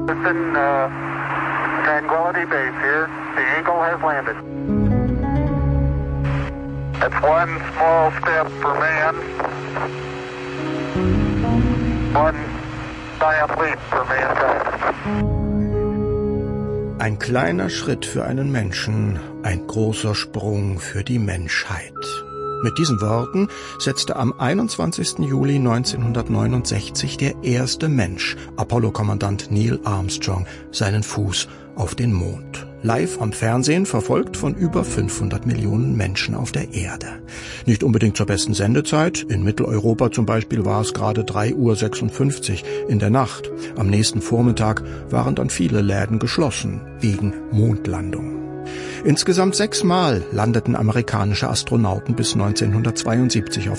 Listen, Tranquility Base here. The Eagle has landed. That's one small step for man, one giant leap for mankind. Ein kleiner Schritt für einen Menschen, ein großer Sprung für die Menschheit. Mit diesen Worten setzte am 21. Juli 1969 der erste Mensch, Apollo-Kommandant Neil Armstrong, seinen Fuß auf den Mond. Live am Fernsehen, verfolgt von über 500 Millionen Menschen auf der Erde. Nicht unbedingt zur besten Sendezeit. In Mitteleuropa zum Beispiel war es gerade 3:56 Uhr in der Nacht. Am nächsten Vormittag waren dann viele Läden geschlossen, wegen Mondlandung. Insgesamt 6 Mal landeten amerikanische Astronauten bis 1972 auf